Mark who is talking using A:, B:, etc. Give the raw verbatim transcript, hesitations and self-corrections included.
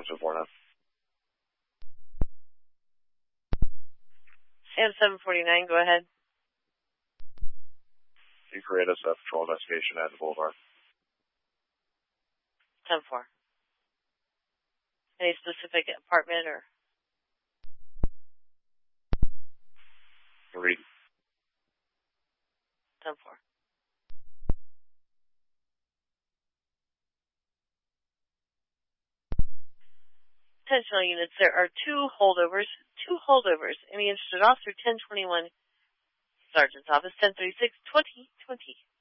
A: Sam two four now.
B: Sam seven forty-nine, go ahead.
A: You create us a patrol investigation at the Boulevard.
B: ten four. Any specific apartment or?
A: Read.
B: ten four. Attention units, there are two holdovers, two holdovers. Any interested officer, ten twenty-one, Sergeant's office, ten thirty-six, twenty twenty.